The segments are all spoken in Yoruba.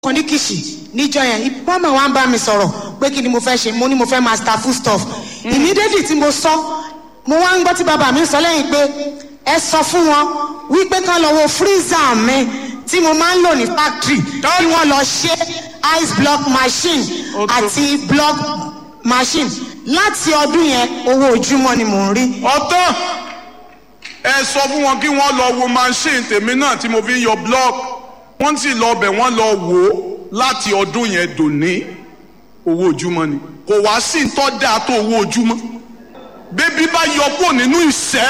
kan ní Kìṣì níjọ́ yẹn wọ́n máa wá ń bá mi sọ̀rọ̀ pé kí ni mo fẹ́ ṣe, mo ní mo fẹ́ master food stuff. Immediately tí mo sọ mo wá ń gbọ́ tí bàbá mi sọ lẹ́yìn pé ẹ sọ fún wọn wípé kán lọ wo freezer mi tí mo máa ń lò ní factory kí wọ́n lọ ṣe ice block machine àti block machine. Láti ọdún yẹn owó ojúmọ́ ni mò ń rí. ọ̀tọ̀ ẹ sọ fún wọn kí wọ́n lọ wo machine tèmi náà tí mo fi ń yọ block. Wọ́n sì lọ bẹ̀ wọ́n lọ wò ó láti ọdún yẹn dòní owó ojúmọ́ ni kò wá sí ntọ́ dáa tó owó ojúmọ́. Bébí bá yọ kúrò nínú ìṣẹ́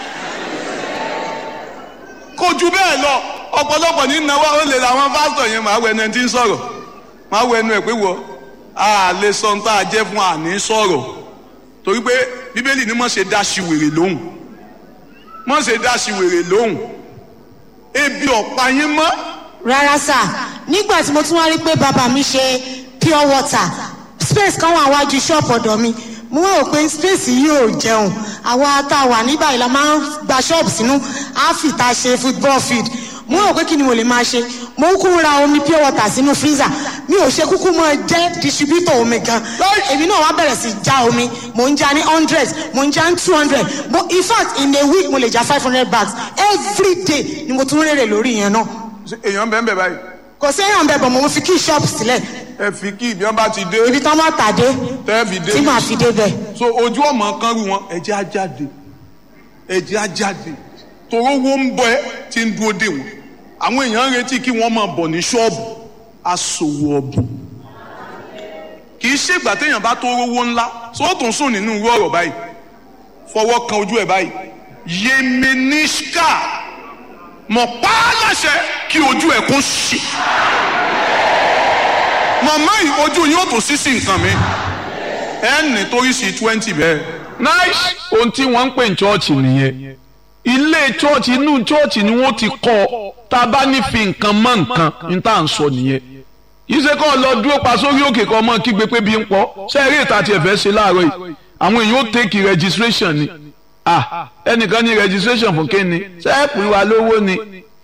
kò ju bẹ́ẹ̀ lọ. Ọ̀pọ̀lọpọ̀ ní náwó ó lè làwọn pásítọ̀ yẹn máa wọ ẹnu ẹ tí ń sọ̀rọ̀ máa wọ ẹnu ẹ pé wọ a lè sọ ní tá a jẹ́ fún àní sọ̀rọ̀ torí pé Bíbélì ní mọ̀ ṣe dá ṣìwèrè lóhùn mọ̀ ṣe dá ṣìwèrè lóhùn ebi ọ̀pá yín mọ́. Rárá sà, nígbà tí mo tún wá rí pé bàbá mi ṣe pure water space kan wà wájú ṣọ́ọ̀pù ọ̀dọ̀ mi, mo wá rò pé space yìí ò jẹun. Àwa tá a wà níbà yìí la máa ń gba ṣọ́ọ̀bù sínú àfìta ṣe football field. Mo rò pé kí ni mo lè máa ṣe, mo kúkú ra omi pure water sínú freezer, mi ò ṣe kúkú mọ jẹ́ distributor omi gan. Èmi náà wá bẹ̀rẹ̀ sí já omi, mo ń já ní 100, mo ń já ní 200, but in fact in a week mo lè já 500 bags every day ni mo tún rèrè lórí yẹn náà. Èèyàn bẹ́ẹ̀ bẹ́ẹ̀ báyìí. Kò sí èèyàn bẹ́ẹ̀ bọ̀ mo fi kí ṣọ́ọ̀bù sílẹ̀. Ẹ fi kí ibi wọn bá ti dé. Ibi tán bá tà dé tí màá fi dé bẹ̀. So ojú ọmọ kan rú wọn ẹ̀jẹ̀ á jáde ẹ̀jẹ̀ á jáde toró owó ń bọ ẹ tí ń dúró dé wọn. Àwọn èèyàn ń retí kí wọ́n máa bọ̀ ní ṣọ́ọ̀bù aṣòwò ọ̀bùn. Kì í ṣègbà téèyàn bá tó rówó ńlá sóòtún sùn nínú irú ọ̀rọ̀ báyìí fọwọ́ kan ojú ẹ̀ báyìí Yemenishka mọ̀ pa á láṣẹ kí ojú ẹ̀ kó ṣe. Màmá yìí ojú yóò tó sí nǹkan mi ẹnì torí sí 20 bẹ́ẹ̀. Nice. Ohun tí wọ́n ń pè ní chọ́ọ̀chì nìyẹn. Ilé chọ́ọ̀chì inú chọ́ọ̀chì ni wọ́n ti kọ́ ọ tá a bá ní fi nǹkan mọ́ nǹkan ní tá à ń sọ nìyẹn. Ìṣe kọ́ lọ dúró pa sórí òkè kan mọ́ kígbe pé bí ń pọ̀ sẹ́ẹ̀rì ìta tiẹ̀ fẹ́ ṣe láàárọ̀ yìí àwọn èèyàn ó tẹ́kì registration ni. Ẹnìkan ní registration fún kéne sẹ́ẹ̀pù wa lówó ni.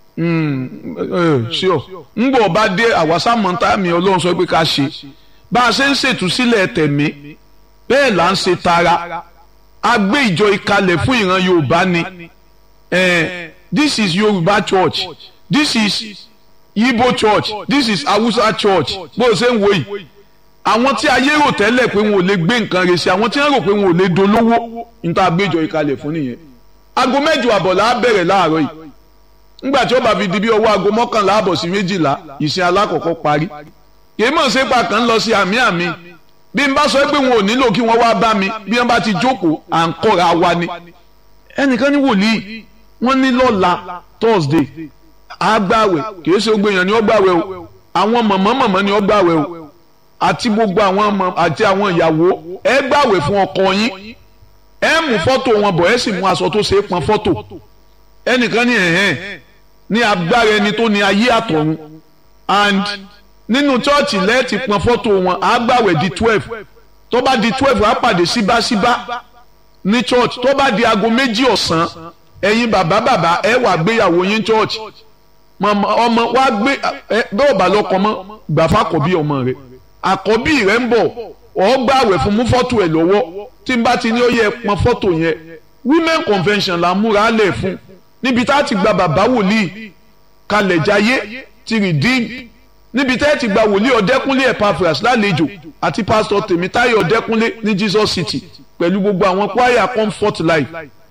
Sure ń bọ̀ bá dé àwásámọ́ntà mi Ọlọ́run sọ pé ká ṣe bá a ṣe ń ṣètúsílẹ̀ tẹ̀mí bẹ́ẹ̀ là ń ṣe tara a gbé ìjọ ìkalẹ̀ fún ìran Yorùbá ni this is Yorùbá church, this is Igbo church, this is Hausa church. Bó o ṣe ń wo yìí àwọn tí ayé rò tẹ́lẹ̀ pé wọn ò lè gbé nǹkan rẹ̀ sí àwọn tí wọ́n rò pé wọn ò lè dolówó níta gbé ìjọ ìkalẹ̀ fún nìyẹn. Aago 8 àbọ̀ là á bẹ̀rẹ̀ láàárọ̀ yìí nígbà tí ó bá fi di bí ọwọ́ aago 11 àbọ̀ sí 12 ìsìn alákọ̀ọ́kọ́ parí. Kì í mọ̀ ṣe pa kàn ń lọ sí àmì bí n bá sọ pé wọn ò nílò kí wọ́n wá bá mi bí wọ́n bá ti jókòó à ń kọ́ra wa ni. Ẹnìkan ní wòlíì wọ́n ní lọ́la Thursday àgbàwẹ̀ kì í ṣe gbogbo èèyàn ni ó gbàwẹ̀ o àwọn mọ̀mọ́ ni ó gbàwẹ̀ o àti gbogbo àwọn ọmọ àti àwọn ìyàwó ẹ gbàwẹ̀ fún ọkọ yín ẹ mú fọ́tò wọn bọ̀ ẹ sì mú aṣọ tó ṣe é pọn fọ́tò. Ẹnìkan ní ní agbára ẹni tó ní ayé àtọ̀run and nínú chọ́ọ̀chì lẹ́ẹ̀tì pọn fọ́tò wọn àgbàwẹ̀ di 12 tó bá di 12 á pàdé síbáṣíbá ní church tó bá di aago 2 ọ̀sán ẹ̀yin bàbá ẹ wà gbéyàwó yín church ọmọ wa gbé bẹ́ẹ̀ bá lọ́kọ mọ́ gbà fàkọ́bí ọmọ rẹ̀ àkọ́bí rẹ̀ ń bọ̀ ọ́ gbàwẹ̀ fún mú fọ́tò ẹ̀ lọ́wọ́ tí n bá ti ní ó yẹ pọn fọ́tò yẹn women convention là ń múra lẹ̀ fún níbi tá a ti gba bàbá wòlíì kalẹ̀ jayé ti redeem níbi tá a ti gba wòlíì ọ̀dẹ́kúnlé Epaphras lálejò àti pásítọ̀ Tèmítáyọ̀ ọ̀dẹ́kúnlé ní Jesus City pẹ̀lú gbogbo àwọn choir Comfort Life.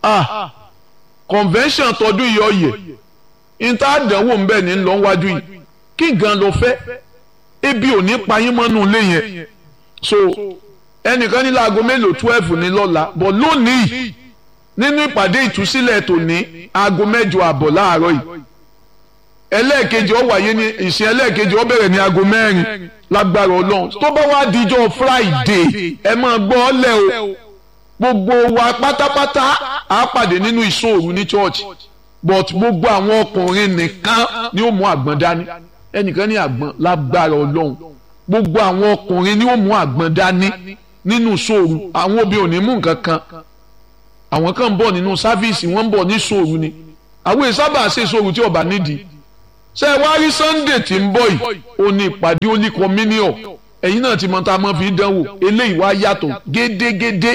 Convention tọdún yìí ọ̀yẹ̀ níta àdánwò ń bẹ̀ ní lọ wájú yìí kí gan ló fẹ́ ebi ò ní payín mọ́nú ilé yẹn so ẹnìkan ní láago mélòó 12 ní lọ́la bọ̀ lónìí nínú ìpàdé ìtúsílẹ̀ tòní aago 8 àbọ̀ láàárọ̀ yìí ẹlẹ́ẹ̀kejì ó wáyé ní ìsìn ẹlẹ́ẹ̀kejì ó bẹ̀rẹ̀ ní aago 4 lágbára Ọlọ́run tó bá wá díjọ́ Friday ẹ máa gbọ́ ọ lẹ́ o gbogbo wa pátápátá á pàdé nínú ìṣòro ní church but gbogbo àwọn ọkùnrin nìkan ni ó mú àgbọn dání ẹnìkan ní àgbọn lágbára Ọlọ́run gbogbo àwọn ọkùnrin ni ó mú àgbọn dání nínú ìṣòro àwọn obìnrin ò ní mú nǹkan kan àwọn kan ń bọ̀ nínú sáfíìsì wọ́n ń bọ̀ ní ìṣòro ni àwọn ìsábà ṣe ìṣòro tí ọba nídìí ṣé ẹ wá rí Sunday tí ń bọ̀ yìí ó ní ìpàdé Holy Communion ẹ̀yin náà ti mọ tá a máa fi dánwò eléyìí wá yàtọ̀ gédégédé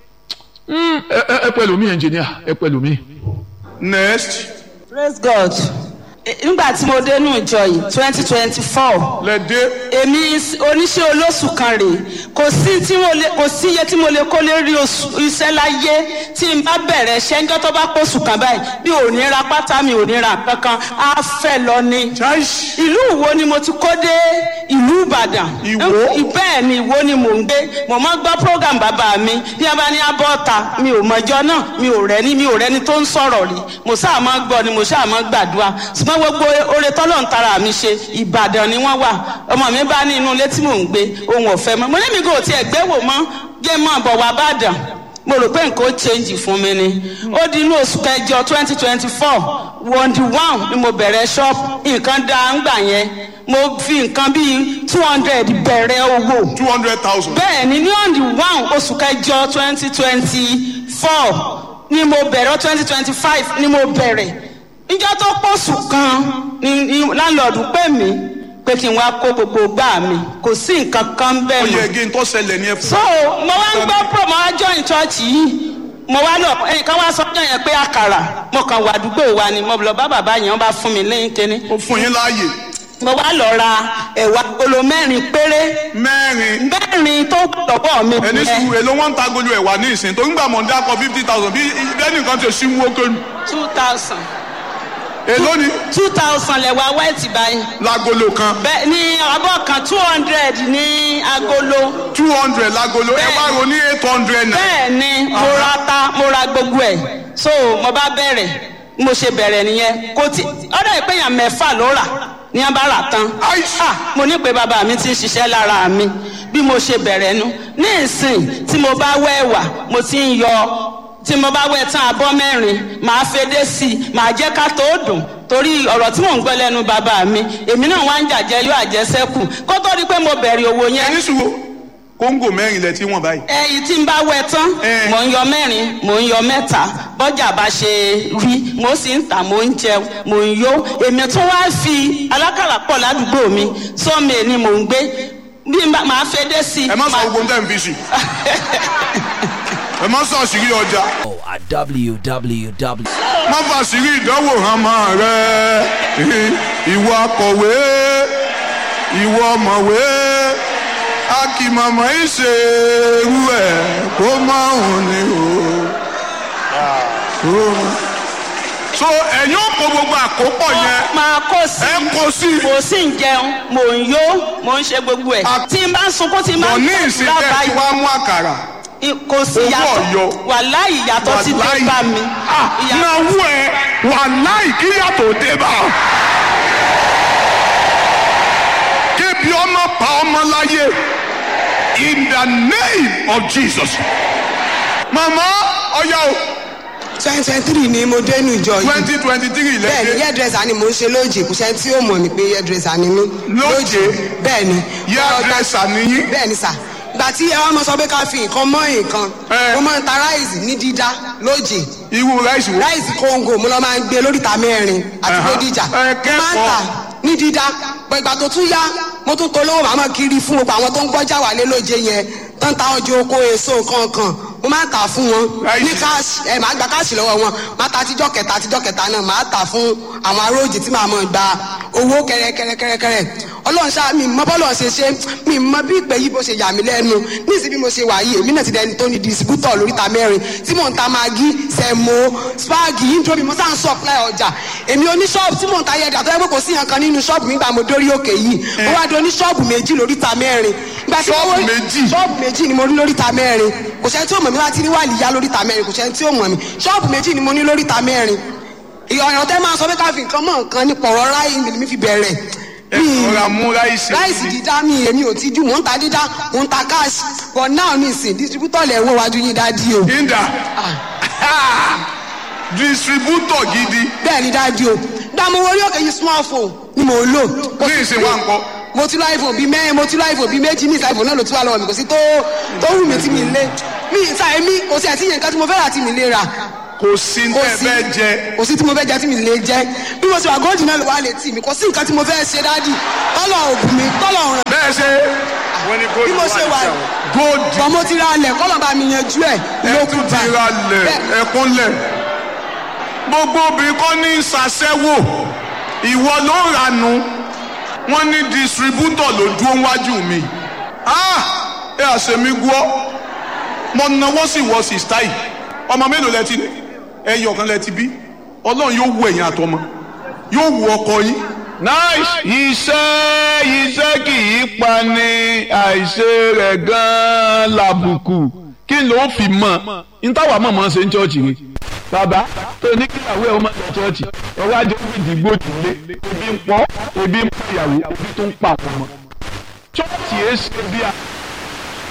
ẹ pẹ̀lú mi engineer ẹ pẹ̀lú mi. next. Praise God. Nígbà tí mo dé nù ìjọ yìí 2024. lẹ́dẹ́. Èmi oníṣẹ́ olóṣù kan rèé. Kò sí iye tí mo lè kó lè rí iṣẹ́ láyé tí n bá bẹ̀rẹ̀ iṣẹ́ ńjọ́ tó bá pọ̀ṣù kan báyìí. Mi ò ní ra pátá, mi ò ní ra kankan. A fẹ́ lọ ni. Ìlú Ìwó ni mo ti kó dé ìlú Ìbàdàn. Ìwó? Bẹ́ẹ̀ ni Ìwó ni mò ń gbé. Mo máa gbọ́ program bàbá mi. Bí a bá ní abọ́ta, mi ò mọ̀jọ́ náà, mi ò rẹ́ni tó ń sọ̀rọ̀ rí. Mo sáà máa gbọ́ ni mo sáà máa gbàdúrà. Ṣùgbọ́n gbogbo oore tọ́lọ̀ ń tara mi ṣe Ìbàdàn ni wọ́n wà. Ọmọ mi bá ní inú ilé tí mò ń gbé ohun ọ̀fẹ́ mọ́. Mo ní mi kò tiẹ̀ gbé wò mọ́ jẹ́ mọ́ bọ̀ wá bàdàn. Mo rò pé nǹkan ó change fún mi ni. Ó di inú oṣù kẹjọ 2024 on the 1 ni mo bẹ̀rẹ̀ ṣọ́ọ̀bù. Nǹkan dá ń gbà yẹn. Mo fi nǹkan bíi 200 bẹ̀rẹ̀ owó. 200,000. Bẹ́ẹ̀ ni ní on the 1 oṣù kẹjọ 2024 ni mo bẹ̀rẹ̀ 2025 ni mo bẹ̀rẹ̀. Níjọ́ tó pọ̀ṣù kan ni láńlọ́ọ̀dù pè mí pé kí n wá kó gbogbo gbà mí kò sí nǹkan kan bẹ́ẹ̀ mọ́. Oyè igi tó ṣẹlẹ̀ ní ẹ̀fọ́. So mo wá ń gbọ́ pro mo wá join church yìí mo wá lọ ẹnìkan wá sọ yẹn pé àkàrà mo kàn wà àdúgbò wa ni mo lọ bá bàbá yẹn wọ́n bá fún mi lẹ́yìn kíní. Ó fún yín láàyè. Mo wá lọ ra ẹ̀wà agolo 4 péré. 4 tó lọ́wọ́ mi. ẹni sùúrù èlò wọn ń ta agolo ẹ̀wà ní ìsìn tó ń gbà mọ̀ ń dákọ̀ 50,000 bí ẹnìkan ti ṣí wó kéwù. 2,000. Èló ni. 2,000 lẹ̀wà wẹ́ẹ̀tì báyìí. Lágolo kan. Bẹ́ẹ̀ ni abọ́ kan 200 ní agolo. 200 lágolo ẹ wá ro ní 800 náà. Bẹ́ẹ̀ ni mo ra ata mo ra gbogbo ẹ̀ so mo bá bẹ̀rẹ̀ mo ṣe bẹ̀rẹ̀ nìyẹn kò tí ọ̀dọ̀ ìpéyàn 6 ló rà ní a bá rà tán. Mo ní pé bàbá mi ti ń ṣiṣẹ́ lára mi bí mo ṣe bẹ̀rẹ̀ nu ní ìsìn tí mo bá wẹ̀ wà mo ti ń yọ tí mo bá wẹ̀ tán abọ́ 4 màá fedé sí i màá jẹ́ ká tó dùn torí ọ̀rọ̀ tí mò ń gbọ́ lẹ́nu bàbá mi èmi náà wá ń jàjẹ́ yóò àjẹsẹ́kù kó tó di pé mo bẹ̀rẹ̀ owó yẹn. ẹni sùúrù kóńgò 4 lẹ tí wọ́n báyìí. Èyí tí n bá wẹ̀ tán mò ń yọ 4 mò ń yọ 3 bọ́jà bá ṣe rí mo sì ń tà mò ń jẹun mò ń yó èmi tún wá fi alákàrà pọ̀ ládùúgbò mi sọ́ọ̀mì ni mò ń gbé bí màá fedé sí i. ẹ má sọ gbogbo nǹkan fi sí ẹ má sọ àṣírí ọjà. má fa àṣírí ìdánwò hàn máa rẹ ìwọ akọ̀wé ìwọ ọ̀mọ̀wé akìmọ̀mọ̀ ìṣerú ẹ̀ kó máa hùn ní o. so ẹ̀yin ò kó gbogbo àkópọ̀ yẹn. máa kó sí ẹ kó sí. mo sì ń jẹun mò ń yó mò ń ṣe gbogbo ẹ̀. tí n bá ń sunkún tí n bá ń bọ̀ ní ìsìnkẹ́ tí wàá mú àkàrà. kò sí yàtọ̀ wàláì ìyàtọ̀ ti dé bá mi. náwó ẹ wàláì kí yàtọ̀ dé bá. kébi ọmọ pa ọmọ láyé in the name of Jesus. màmá ọ̀yá o. 2023 ni mo dé ní ìjọ yìí. 2023 lẹ́yìn. bẹ́ẹ̀ni hairdresser ni mo ń ṣe lóòjé kò sẹ́ni tí yóò mọ̀ mí pé hairdresser ni mí. lóòjé bẹ́ẹ̀ni. hairdresser ni yín. bẹ́ẹ̀ni sà gbà tí ẹ wá mọ sọ pé ká fi nǹkan mọ́ nǹkan mo máa ń ta ráìsì ní dídá lóòjé. irú ráìsì wo. ráìsì kóńgò mo lọ máa ń gbé lóríta 4 àti Bódìjà. mo máa ń tà ní dídá pẹ̀ ìgbà tó tún yá mo tún polówó màmá kiri fún gbogbo àwọn tó ń gbọ́jà wálé lóòjé yẹn tó ń ta ọjọ́ oko èso kankan mo máa ń tà fún wọn ní káàsì màá gba káàsì lọ́wọ́ wọn máa ta àtijọ́ kẹta náà máa tà fún àwọn aróòjì tí màá mọ̀ gba owó kẹrẹkẹrẹ ọlọ́run ṣá mi mọ bọ́lọ̀ ṣe ṣe mi mọ bí ìpè yìí bó ṣe yà mí lẹ́nu ní ìsìn bí mo ṣe wà yìí èmi náà ti dẹni tó ní distributor lóríta 4 tí mò ń ta magi sẹ̀mó spagi indomie mo sáà ń supply ọjà èmi oní ṣọ́ọ̀bù tí mò ń ta yẹ̀dà tó yẹ pé kò sí nǹkan nínú ṣọ́ọ̀bù mi gbà mo dórí òkè yìí mo wá di oní ṣọ́ọ̀bù 2 lóríta 4 ṣọ́ọ̀bù 2 ni mo ní lóríta 4 kò sẹ́ni tí ó mọ̀ mí láti rí wàlíyá lóríta 4 kò sẹ́ni tí ó mọ̀ mí ṣọ́ọ̀bù 2 ni mo ní lóríta 4 ìyọ̀ràn tẹ́ máa sọ pé ká fi nǹkan mọ̀ nǹkan ní pọ̀rọ̀ ráì mi fi bẹ̀rẹ̀ ráìsì dídá mi èmi ò ti jú mò ń ta dídá mò ń ta cash but now ní ìsìn distributor lẹ̀ ń wọ́n wájú yín dádì o. yíndà distributor gidi. bẹ́ẹ̀ ni dádì o dààmú orí òkè yìí small phone ni mò ń lò. ní ìsìn wa nǹkan. mo ti lọ iPhone bíi mẹ́rin mo ti lọ iPhone bíi méjì ní ìsìn iPhone náà ló ti wà lọ́wọ́ mi kò sí tó wù mí tí mi lé mi ìta èmi kò sí àti yẹn nǹkan tí mo fẹ́ rà tí mi lè rà. kò sí ní ẹ fẹ́ jẹ. kò sí tí mo fẹ́ jẹ tí mi lè jẹ bí mo ṣe wà góòdì náà ló wà létí mi kò sí nǹkan tí mo fẹ́ ṣe dádì tọ́lọ̀ ògùn mi tọ́lọ̀ ọ̀ràn. bẹ́ẹ̀ ṣe bí mo ṣe wà góòdì. bọ́n mo ti ra alẹ̀ kọ́lọ̀ bá mi yanjú ẹ̀ lókun bá. ẹ tún ti ra lẹ̀ ẹ̀kúnlẹ̀. gbogbo obìnrin kọ́ ní ìsàsẹ́wò ìwọ ló ń ranú wọ́n ní distributor ló dúró wájú mi. ẹ àṣemí gbọ́ mo náwó sì wọ sìstá yìí ọmọ mélòó lẹ ti ní ẹyọ kan lẹ ti bí ọlọ́run yóò wo ẹ̀yin àtọmọ yóò wo ọkọ yín. nice iṣẹ́ kì í pa ni àìṣe rẹ̀ gan-an làbùkù kí ló ń fi mọ̀ ntàwá mọ̀ ṣe ń chọ́ọ̀chì ni bàbá tó ní kí ìyàwó ẹ̀ ọmọ ẹ̀ chọ́ọ̀chì ọwọ́ ajé ń dìgbò jùlé ebi ń pọ̀ ebi ń pọ̀ ìyàwó ebi tó ń pa àwọn ọmọ chọ́ọ̀chì ẹ̀ ṣe bí a.